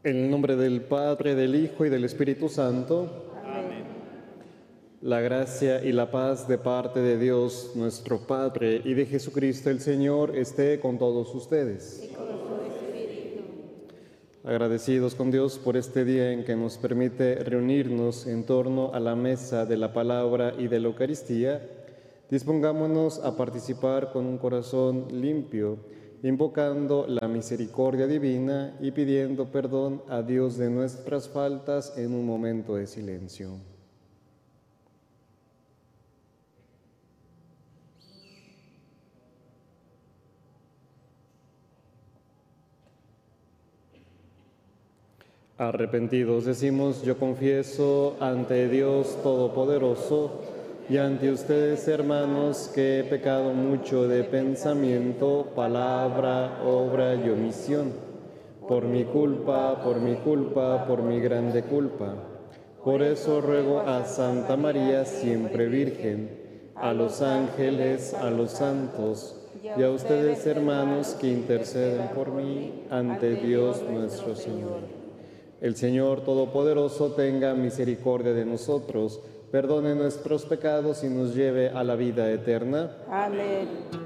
En el nombre del Padre, del Hijo y del Espíritu Santo. Amén. La gracia y la paz de parte de Dios, nuestro Padre, y de Jesucristo el Señor, esté con todos ustedes. Y con su espíritu. Agradecidos con Dios por este día en que nos permite reunirnos en torno a la mesa de la palabra y de la Eucaristía, dispongámonos a participar con un corazón limpio, invocando la misericordia divina y pidiendo perdón a Dios de nuestras faltas en un momento de silencio. Arrepentidos decimos, yo confieso ante Dios Todopoderoso y ante ustedes, hermanos, que he pecado mucho de pensamiento, palabra, obra y omisión. Por mi culpa, por mi culpa, por mi grande culpa. Por eso ruego a Santa María, siempre Virgen, a los ángeles, a los santos y a ustedes, hermanos, que interceden por mí ante Dios nuestro Señor. El Señor Todopoderoso tenga misericordia de nosotros, perdone nuestros pecados y nos lleve a la vida eterna. Amén.